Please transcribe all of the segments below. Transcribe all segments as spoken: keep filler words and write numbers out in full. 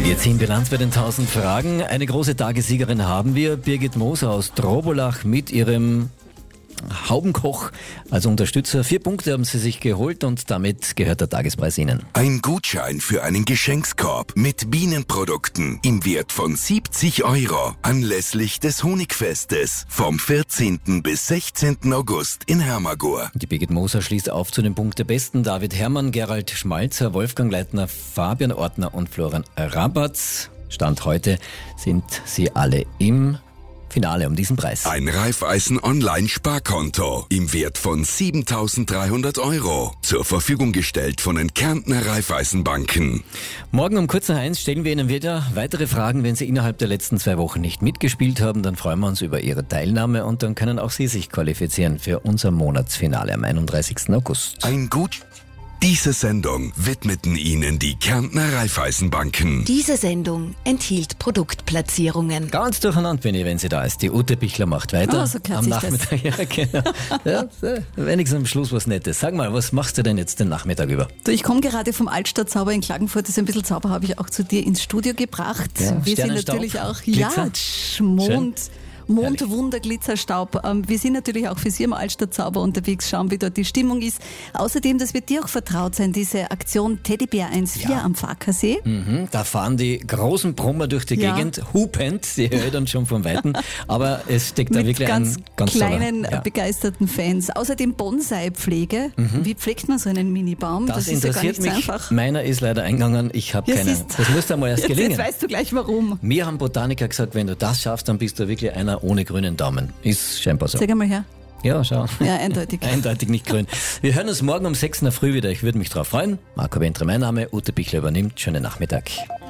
Wir ziehen Bilanz bei den tausend Fragen. Eine große Tagessiegerin haben wir, Birgit Moser aus Drobolach mit ihrem Haubenkoch als Unterstützer. Vier Punkte haben sie sich geholt und damit gehört der Tagespreis Ihnen. Ein Gutschein für einen Geschenkskorb mit Bienenprodukten im Wert von siebzig Euro anlässlich des Honigfestes vom vierzehnten bis sechzehnten August in Hermagor. Die Birgit Moser schließt auf zu den Punktebesten. David Herrmann, Gerald Schmalzer, Wolfgang Leitner, Fabian Ortner und Florian Rabatz. Stand heute sind sie alle im Finale um diesen Preis. Ein Raiffeisen-Online-Sparkonto im Wert von siebentausenddreihundert Euro. Zur Verfügung gestellt von den Kärntner Raiffeisenbanken. Morgen um kurz nach eins stellen wir Ihnen wieder weitere Fragen. Wenn Sie innerhalb der letzten zwei Wochen nicht mitgespielt haben, dann freuen wir uns über Ihre Teilnahme und dann können auch Sie sich qualifizieren für unser Monatsfinale am einunddreißigsten August. Ein Gut... Diese Sendung widmeten Ihnen die Kärntner Raiffeisenbanken. Diese Sendung enthielt Produktplatzierungen. Ganz durcheinander bin ich, wenn sie da ist. Die Ute Bichler macht weiter Oh, so am Nachmittag. Ja, genau. Ja, wenigstens am Schluss was Nettes. Sag mal, was machst du denn jetzt den Nachmittag über? Du, ich komme gerade vom Altstadtzauber in Klagenfurt. Das ist ein bisschen Zauber, habe ich auch zu dir ins Studio gebracht. Ja, wir sind Sternenstaub, natürlich auch Glitzer. ja, Mond. Mondwunder, Glitzerstaub. Wir sind natürlich auch für Sie am Altstadtzauber unterwegs, schauen, wie dort die Stimmung ist. Außerdem, das wird dir auch vertraut sein, diese Aktion Teddybär eins vier ja. am Farkasee. Mhm, da fahren die großen Brummer durch die ja. Gegend, hupend, die höre ich dann schon von Weitem, aber es steckt da Mit wirklich ganz ein ganz kleinen, toller, ja. begeisterten Fans. Außerdem Bonsai-Pflege. Mhm. Wie pflegt man so einen Minibaum? Das, das interessiert ist ja gar mich. so einfach. Meiner ist leider eingegangen, ich habe ja, keinen. Siehst, das muss einmal erst jetzt, gelingen. Jetzt weißt du gleich warum. Mir haben Botaniker gesagt, wenn du das schaffst, dann bist du wirklich einer ohne grünen Daumen. Ist scheinbar so. Sag einmal her. Ja, schau. Ja, eindeutig. Eindeutig nicht grün. Wir hören uns morgen um sechs in der Früh wieder. Ich würde mich drauf freuen. Marco Wentre, mein Name. Ute Bichler übernimmt. Schönen Nachmittag.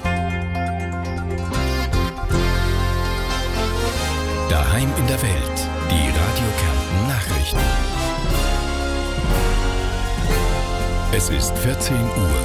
Daheim in der Welt. Die Radio Kärnten Nachrichten. Es ist vierzehn Uhr.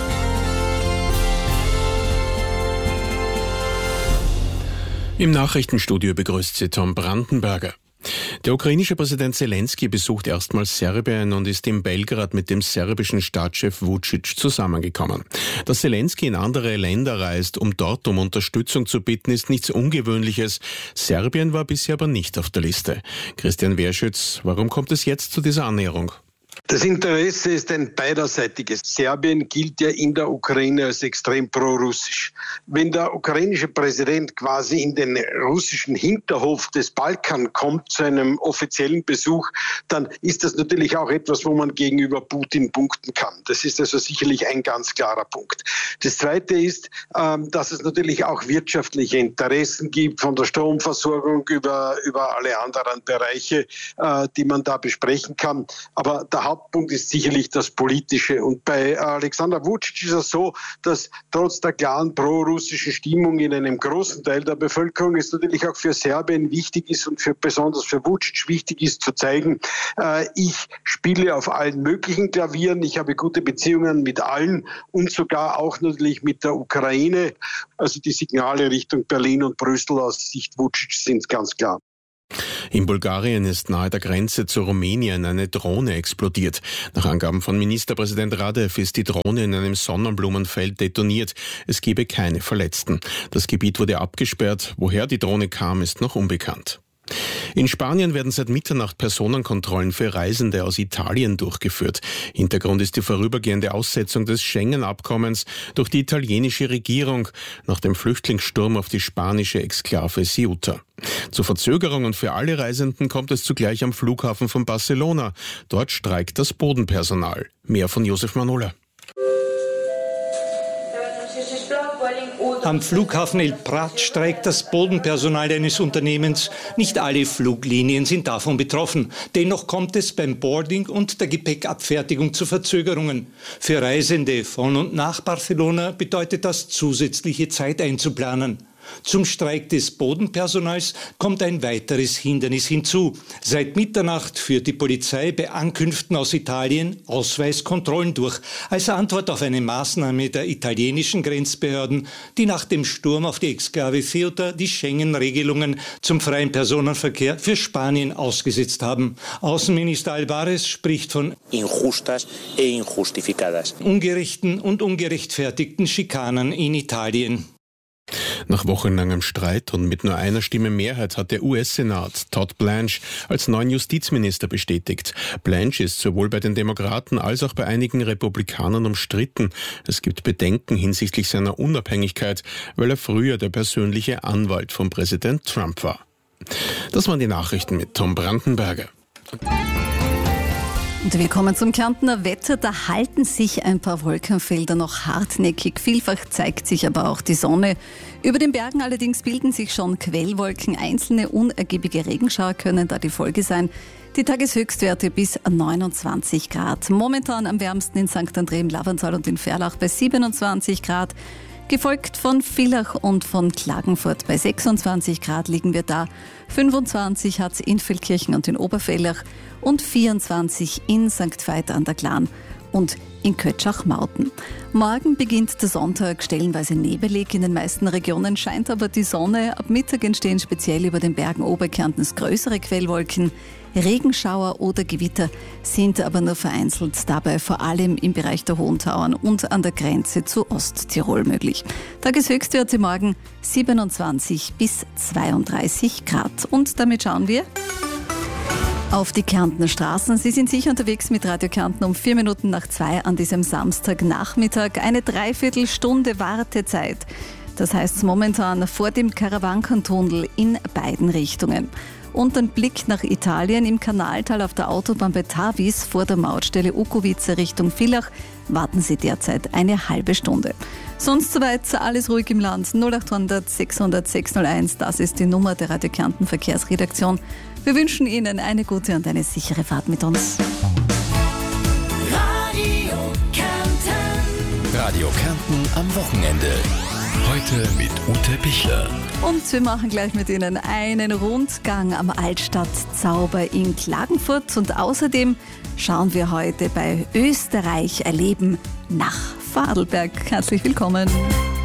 Im Nachrichtenstudio begrüßt Sie Tom Brandenberger. Der ukrainische Präsident Zelensky besucht erstmals Serbien und ist in Belgrad mit dem serbischen Staatschef Vučić zusammengekommen. Dass Zelensky in andere Länder reist, um dort um Unterstützung zu bitten, ist nichts Ungewöhnliches. Serbien war bisher aber nicht auf der Liste. Christian Werschütz, warum kommt es jetzt zu dieser Annäherung? Das Interesse ist ein beiderseitiges. Serbien gilt ja in der Ukraine als extrem pro-russisch. Wenn der ukrainische Präsident quasi in den russischen Hinterhof des Balkan kommt zu einem offiziellen Besuch, dann ist das natürlich auch etwas, wo man gegenüber Putin punkten kann. Das ist also sicherlich ein ganz klarer Punkt. Das Zweite ist, dass es natürlich auch wirtschaftliche Interessen gibt, von der Stromversorgung über, über alle anderen Bereiche, die man da besprechen kann. Aber der Hauptpunkt ist sicherlich das Politische. Und bei Alexander Vučić ist es so, dass trotz der klaren pro-russischen Stimmung in einem großen Teil der Bevölkerung es natürlich auch für Serbien wichtig ist und für besonders für Vučić wichtig ist, zu zeigen, äh, ich spiele auf allen möglichen Klavieren, ich habe gute Beziehungen mit allen und sogar auch natürlich mit der Ukraine. Also die Signale Richtung Berlin und Brüssel aus Sicht Vučić sind ganz klar. In Bulgarien ist nahe der Grenze zu Rumänien eine Drohne explodiert. Nach Angaben von Ministerpräsident Radev ist die Drohne in einem Sonnenblumenfeld detoniert. Es gebe keine Verletzten. Das Gebiet wurde abgesperrt. Woher die Drohne kam, ist noch unbekannt. In Spanien werden seit Mitternacht Personenkontrollen für Reisende aus Italien durchgeführt. Hintergrund ist die vorübergehende Aussetzung des Schengen-Abkommens durch die italienische Regierung nach dem Flüchtlingssturm auf die spanische Exklave Ceuta. Zu Verzögerungen für alle Reisenden kommt es zugleich am Flughafen von Barcelona. Dort streikt das Bodenpersonal. Mehr von Josef Manola. Am Flughafen El Prat streikt das Bodenpersonal eines Unternehmens. Nicht alle Fluglinien sind davon betroffen. Dennoch kommt es beim Boarding und der Gepäckabfertigung zu Verzögerungen. Für Reisende von und nach Barcelona bedeutet das zusätzliche Zeit einzuplanen. Zum Streik des Bodenpersonals kommt ein weiteres Hindernis hinzu. Seit Mitternacht führt die Polizei bei Ankünften aus Italien Ausweiskontrollen durch, als Antwort auf eine Maßnahme der italienischen Grenzbehörden, die nach dem Sturm auf die Exklave Ceuta die Schengen-Regelungen zum freien Personenverkehr für Spanien ausgesetzt haben. Außenminister Álvarez spricht von injustas e injustificadas, ungerechten und ungerechtfertigten Schikanen in Italien. Nach wochenlangem Streit und mit nur einer Stimme Mehrheit hat der U S-Senat Todd Blanche als neuen Justizminister bestätigt. Blanche ist sowohl bei den Demokraten als auch bei einigen Republikanern umstritten. Es gibt Bedenken hinsichtlich seiner Unabhängigkeit, weil er früher der persönliche Anwalt von Präsident Trump war. Das waren die Nachrichten mit Tom Brandenberger. Und wir kommen zum Kärntner Wetter. Da halten sich ein paar Wolkenfelder noch hartnäckig. Vielfach zeigt sich aber auch die Sonne. Über den Bergen allerdings bilden sich schon Quellwolken. Einzelne unergiebige Regenschauer können da die Folge sein. Die Tageshöchstwerte bis neunundzwanzig Grad. Momentan am wärmsten in Sankt André im Laverntal und in Ferlach bei siebenundzwanzig Grad. Gefolgt von Villach und von Klagenfurt. Bei sechsundzwanzig Grad liegen wir da. fünfundzwanzig hat es in Feldkirchen und in Oberfellach und vierundzwanzig in Sankt Veit an der Glan und in Kötschach-Mauten. Morgen beginnt der Sonntag stellenweise nebelig. In den meisten Regionen scheint aber die Sonne. Ab Mittag entstehen speziell über den Bergen Oberkärntens größere Quellwolken. Regenschauer oder Gewitter sind aber nur vereinzelt, dabei vor allem im Bereich der Hohen Tauern und an der Grenze zu Osttirol möglich. Tageshöchstwerte morgen siebenundzwanzig bis zweiunddreißig Grad. Und damit schauen wir auf die Kärntner Straßen. Sie sind sicher unterwegs mit Radio Kärnten um vier Minuten nach zwei an diesem Samstagnachmittag. Eine Dreiviertelstunde Wartezeit. Das heißt momentan vor dem Karawankentunnel in beiden Richtungen. Und ein Blick nach Italien im Kanaltal auf der Autobahn bei Tavis vor der Mautstelle Ukowice Richtung Villach warten Sie derzeit eine halbe Stunde. Sonst soweit alles ruhig im Land. null acht hundert sechshundert sechshunderteins, das ist die Nummer der Radio Kärnten Verkehrsredaktion. Wir wünschen Ihnen eine gute und eine sichere Fahrt mit uns. Radio Kärnten. Radio Kärnten am Wochenende. Heute mit Ute Bichler. Und wir machen gleich mit Ihnen einen Rundgang am Altstadtzauber in Klagenfurt. Und außerdem schauen wir heute bei Österreich erleben nach Vorarlberg. Herzlich willkommen.